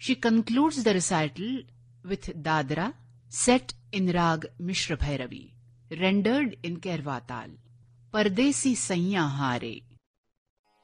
She concludes the recital with Dadra, set in Rag Mishra Bhairavi, rendered in Kairwa Tal. Pardesi Saiyan Hare,